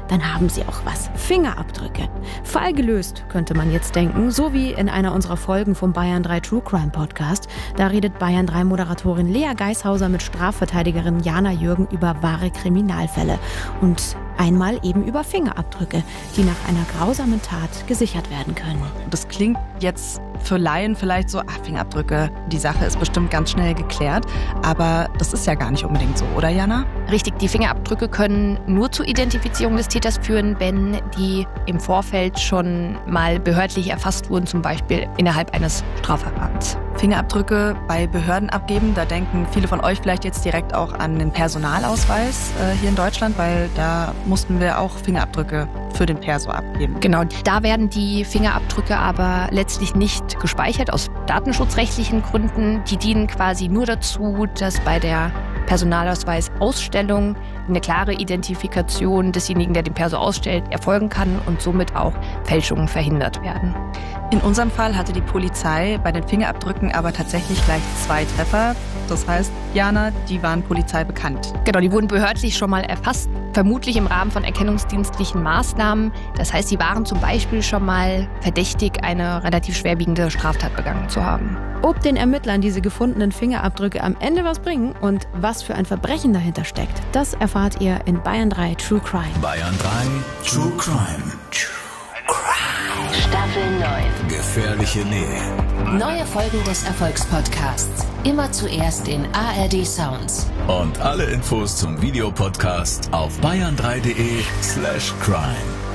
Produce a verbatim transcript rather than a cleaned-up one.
dann haben sie auch was. Fingerabdrücke. Fall gelöst, könnte man jetzt denken, so wie in einer unserer Folgen vom Bayern drei True Crime Podcast. Da redet Bayern drei Moderatorin Lea Geishauser mit Strafverteidigerin Jana Jürgen über wahre Kriminalfälle. Und einmal eben über Fingerabdrücke, die nach einer grausamen Tat gesichert werden können. Das klingt jetzt für Laien vielleicht so, ach, Fingerabdrücke, die Sache ist bestimmt ganz schnell geklärt. Aber das ist ja gar nicht unbedingt so, oder Jana? Richtig, die Fingerabdrücke können nur zur Identifizierung des Täters führen, wenn die im Vorfeld schon mal behördlich erfasst wurden, zum Beispiel innerhalb eines Strafverfahrens. Fingerabdrücke bei Behörden abgeben, da denken viele von euch vielleicht jetzt direkt auch an den Personalausweis äh, hier in Deutschland, weil da mussten wir auch Fingerabdrücke für den Perso abgeben. Genau, da werden die Fingerabdrücke aber letztlich nicht gespeichert aus datenschutzrechtlichen Gründen. Die dienen quasi nur dazu, dass bei der Personalausweisausstellung eine klare Identifikation desjenigen, der den Perso ausstellt, erfolgen kann und somit auch Fälschungen verhindert werden. In unserem Fall hatte die Polizei bei den Fingerabdrücken aber tatsächlich gleich zwei Treffer. Das heißt, Jana, die waren Polizei bekannt. Genau, die wurden behördlich schon mal erfasst, vermutlich im Rahmen von erkennungsdienstlichen Maßnahmen. Das heißt, sie waren zum Beispiel schon mal verdächtig, eine relativ schwerwiegende Straftat begangen zu haben. Ob den Ermittlern diese gefundenen Fingerabdrücke am Ende was bringen und was für ein Verbrechen dahinter steckt, das erfahrt ihr in Bayern drei True Crime. Bayern drei True Crime. Staffel neun. Gefährliche Nähe. Neue Folgen des Erfolgspodcasts. Immer zuerst in A R D Sounds. Und alle Infos zum Videopodcast auf bayern drei punkt de slash crime.